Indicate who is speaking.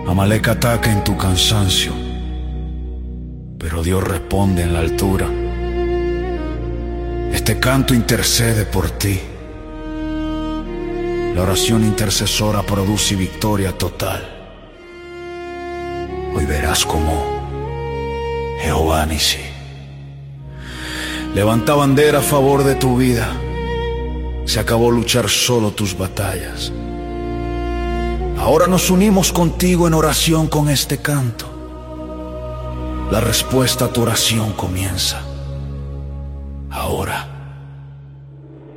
Speaker 1: Amalek ataca en tu cansancio, pero Dios responde en la altura. Este canto intercede por ti. La oración intercesora produce victoria total. Hoy verás cómo Jehová Nisí levanta bandera a favor de tu vida. Se acabó luchar solo tus batallas. Ahora nos unimos contigo en oración con este canto. La respuesta a tu oración comienza ahora.